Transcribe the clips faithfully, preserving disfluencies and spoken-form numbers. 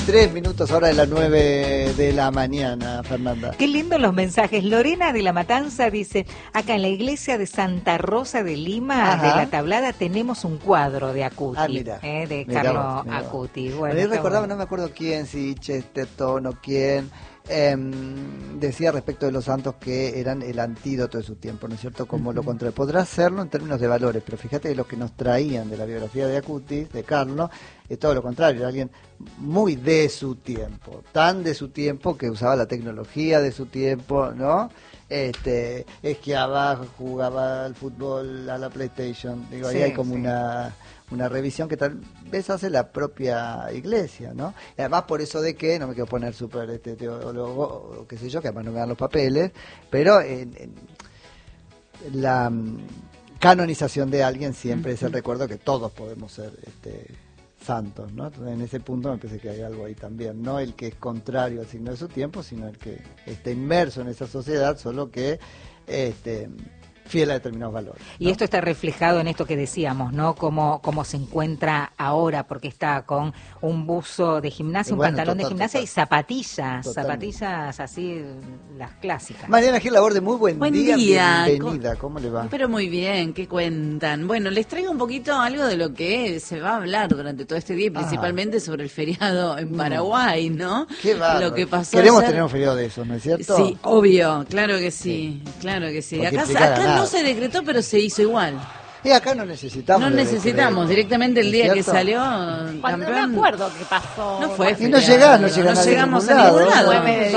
Tres minutos ahora de las nueve de la mañana, Fernanda. Qué lindos los mensajes. Lorena de La Matanza dice, acá en la iglesia de Santa Rosa de Lima, Ajá. de La Tablada, tenemos un cuadro de Acuti, ah, mira, eh, de mira Carlos vos, mira Acuti. Vos. Bueno, yo recordaba, bueno. no me acuerdo quién, si Chesterton o quién, eh, decía respecto de los santos que eran el antídoto de su tiempo, ¿no es cierto? Como uh-huh. lo contrario. Podrá hacerlo en términos de valores, pero fíjate que lo que nos traían de la biografía de Acuti, de Carlos, es todo lo contrario, era alguien muy de su tiempo, tan de su tiempo que usaba la tecnología de su tiempo, ¿no? Este, esquiaba, jugaba al fútbol, a la PlayStation, digo, sí, ahí hay como sí. una, una revisión que tal vez hace la propia iglesia, ¿no? Y además por eso de que, no me quiero poner súper este, teólogo, o qué sé yo, que además no me dan los papeles, pero en, en la um, canonización de alguien siempre uh-huh. es el recuerdo que todos podemos ser este santos, ¿no? Entonces, en ese punto me parece que hay algo ahí también, no el que es contrario al signo de su tiempo, sino el que está inmerso en esa sociedad, solo que este fiel a determinados valores, ¿no? Y esto está reflejado en esto que decíamos, ¿no? Cómo, cómo se encuentra ahora, porque está con un buzo de gimnasia, bueno, un pantalón total, de gimnasia total. y zapatillas, Totalmente. zapatillas así, las clásicas. Mariana Gil Laborde, muy buen, buen día, día, bienvenida, ¿cómo le va? Pero muy bien, ¿qué cuentan? Bueno, les traigo un poquito algo de lo que se va a hablar durante todo este día, y principalmente ah. sobre el feriado en Paraguay, ¿no? Qué bárbaro. Lo que pasó Queremos ayer... tener un feriado de esos, ¿no es cierto? Sí, obvio, claro que sí, sí. claro que sí. Porque acá, acá no se decretó, pero se hizo igual. Y acá no necesitamos. No necesitamos, directamente el día que salió Cuando campeón. No me acuerdo qué pasó. No fue. Y no llegamos, no llegamos, no llegamos a ningún lado.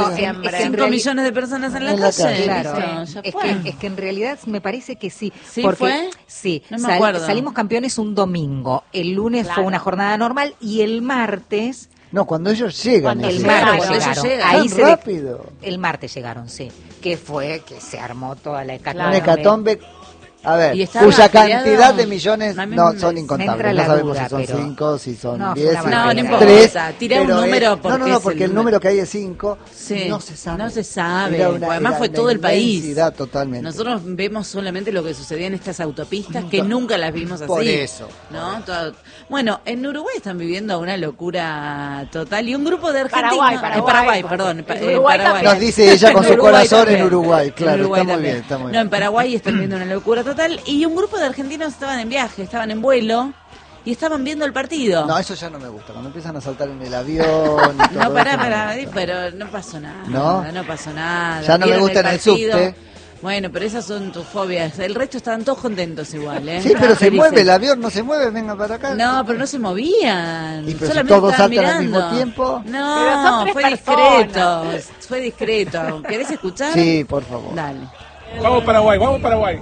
Cinco millones de personas en la en la calle. calle. Claro, Listo, es, ya que, es que en realidad me parece que sí. ¿Sí porque, fue? Sí, no me sal, acuerdo. salimos campeones un domingo. El lunes claro. fue una jornada normal y el martes. No, cuando ellos llegan. Cuando el llegan. martes Cuando llegaron. ellos llegan. Ahí Tan se rápido. De, el martes llegaron, sí. Que fue que se armó toda la hecatombe. Una hecatombe. A ver, estaba cuya feriado, cantidad de millones no me, son me incontables. No sabemos duda, si son pero... cinco, si son no, diez, si no, no importa. tres. Tiré un número es, porque no, no, no, es porque el, el número que hay es cinco. Sí, no se sabe. No se sabe. Era una, Además era fue todo el país. Totalmente. Nosotros vemos solamente lo que sucedía en estas autopistas que nunca las vimos así. Por eso. ¿No? Todo... Bueno, en Uruguay están viviendo una locura total y un grupo de argentinos. Paraguay, Paraguay, en Paraguay, perdón. En en Uruguay Paraguay. Nos dice ella con su corazón también. En Uruguay, claro. En Uruguay está muy también. bien, está muy bien. No, en Paraguay están viviendo una locura total y un grupo de argentinos estaban en viaje, estaban en vuelo y estaban viendo el partido. No, eso ya no me gusta, cuando empiezan a saltar en el avión y todo No, pará, eso, pará, no pero no pasó nada. ¿No? No pasó nada. Ya no me Vieron gusta en el subte. Bueno, pero esas son tus fobias. El resto estaban todos contentos igual, ¿eh? Sí, pero Estaban se felices. mueve, el avión no se mueve, venga para acá. No, pero no se movían. ¿Y pero solamente si todos estaban saltan al mirando. mismo tiempo? No, Pero son tres fue personas. discreto. Fue discreto. ¿Querés escuchar? Sí, por favor. Dale. Vamos Paraguay, vamos Paraguay.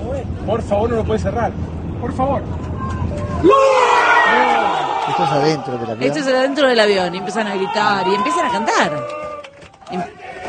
Por favor, no lo puedes cerrar. Por favor. Esto es adentro del avión. Esto es adentro del avión. Y empiezan a gritar y empiezan a cantar. Em-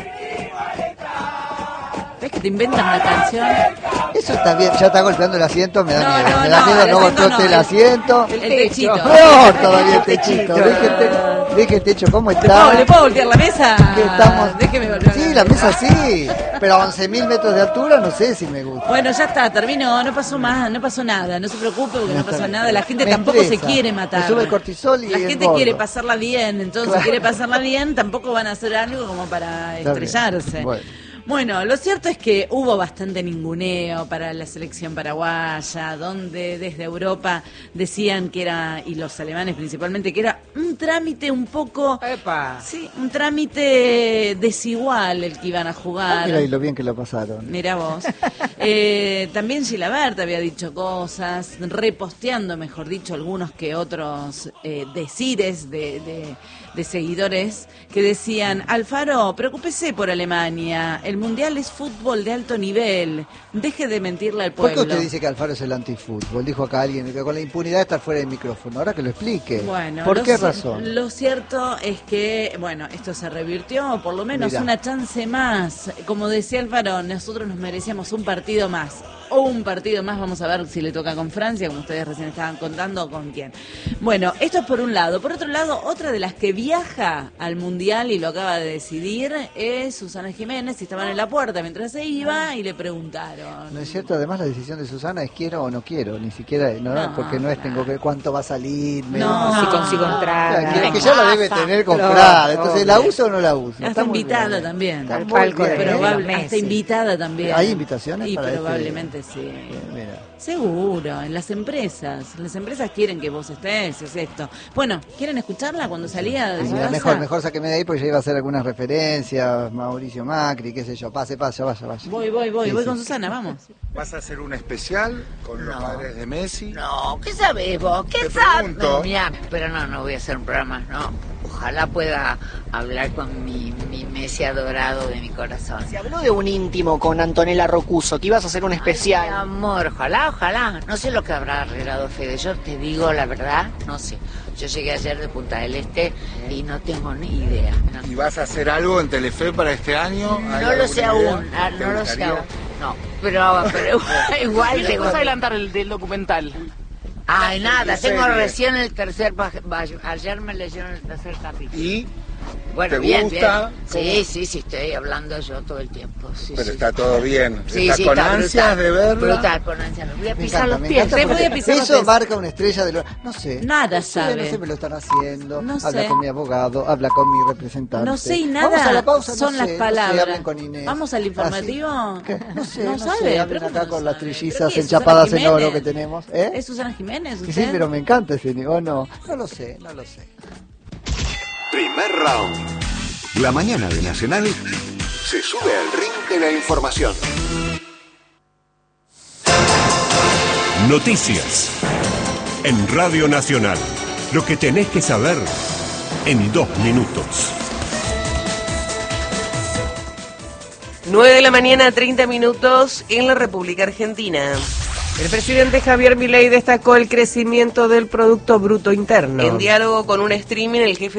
¿Ves que te inventan una canción? Eso está bien, ya está golpeando el asiento, me da No, miedo. no, me da no, miedo, el no asiento golpeó no, el el- asiento. El techito. Peor todavía el techito. Deje el, te- deje el techo, ¿cómo ¿Le está? puedo, ¿Le puedo voltear la mesa? Que estamos... Déjeme voltear Sí, la mesa sí, pero a once mil metros de altura no sé si me gusta. Bueno, ya está, terminó, no pasó más, no pasó nada, no se preocupe porque no pasó nada, la gente Me tampoco se estresa. quiere matar. Me sube el cortisol y La el gente gordo. quiere pasarla bien, entonces Claro. si quiere pasarla bien, tampoco van a hacer algo como para Está bien. estrellarse. Bueno. Bueno, lo cierto es que hubo bastante ninguneo para la selección paraguaya, donde desde Europa decían que era, y los alemanes principalmente, que era un trámite un poco... ¡Epa! Sí, un trámite desigual el que iban a jugar. Ah, mira, y lo bien que lo pasaron. Mira vos. Eh, también Gilabert había dicho cosas, reposteando, mejor dicho, algunos que otros eh, decires de, de, de seguidores que decían: Alfaro, preocúpese por Alemania, el mundial es fútbol de alto nivel, deje de mentirle al ¿Por pueblo. qué usted dice que Alfaro es el antifútbol? Dijo acá alguien que con la impunidad de estar fuera del micrófono. Ahora que lo explique. Bueno, ¿Por lo qué ci- razón? Lo cierto es que, bueno, esto se revirtió, o por lo menos Mirá. una chance más. Como decía Alfaro, nosotros nos merecíamos un partido más. un partido más, vamos a ver si le toca con Francia, como ustedes recién estaban contando, o con quién. Bueno, esto es por un lado. Por otro lado, otra de las que viaja al Mundial y lo acaba de decidir es Susana Jiménez, y estaban en la puerta mientras se iba y le preguntaron. No es cierto, además la decisión de Susana es quiero o no quiero, ni siquiera, no, No, porque no es tengo que ver cuánto va a salir. me- No, si consigo entrada. que, que ya la debe tener comprada, entonces ¿la uso o no la uso? Hasta muy invitada bien. también. Está Al muy palco bien. de Probable- Messi. hasta invitada también. ¿Hay invitaciones Y para este- probablemente sí. Bien, mira. Seguro, en las empresas. Las empresas quieren que vos estés, es esto. Bueno, ¿quieren escucharla cuando salía de Y su mira, casa? mejor, mejor sáqueme de ahí porque ya iba a hacer algunas referencias, Mauricio Macri, qué sé yo, pase, pase, vaya, vaya. Voy, voy, voy, Sí, voy sí. con Susana, vamos. ¿Vas a hacer un especial con los padres de Messi? No, ¿qué sabés vos? ¿Qué Te sabes? pregunto. Mira, pero no, no voy a hacer un programa, no. Ojalá pueda hablar con mi, mi Messi adorado de mi corazón. Se habló de un íntimo con Antonella Rocuso, que ibas a hacer un Ay, especial. mi amor, ojalá, ojalá. No sé lo que habrá arreglado Fede. Yo te digo la verdad, no sé. Yo llegué ayer de Punta del Este y no tengo ni idea. ¿Y vas a hacer algo en Telefe para este año? ¿Hay No lo sé alguna idea? aún, ah, ¿Te no lo sé gustaría? aún. No, pero, pero igual tengo... adelantar el del documental? Ay, nada, ¿Qué tengo serie? recién el tercer... pa- pa- Ayer me leyeron el tercer capítulo. ¿Y? Bueno, ¿Te bien, gusta? bien. Sí, sí, sí, estoy hablando yo todo el tiempo. Sí, Pero sí, está sí. todo bien. Sí, ¿Estás sí, con está ansias brutal, de verla? Brutal, con ansias. Voy a Me pisar encanta, los me pies. encanta Te porque voy a pisar los eso pies. marca una estrella de lo... No sé. Nada no sé, sabe. No sé, me lo están haciendo. No habla sé. con mi abogado, habla con mi representante. No sé y Vamos nada a la pausa, no son sé, las no sé, palabras. hablen con Inés. Vamos al informativo. Ah, sí. ¿Qué? No sé, No no, sabe, sé, hablen pero acá no con las sabe. trillizas ¿Pero qué es, enchapadas Susana en oro Jiménez? que tenemos. ¿Eh? ¿Es Susana Jiménez? Sí, usted? sí, pero me encanta ese ¿o no? No lo sé, no lo sé. Primer round. La mañana de Nacional se sube al ring de la información. Noticias. En Radio Nacional. Lo que tenés que saber en dos minutos. nueve de la mañana, treinta minutos en la República Argentina. El presidente Javier Milei destacó el crecimiento del Producto Bruto Interno. En diálogo con un streaming, el jefe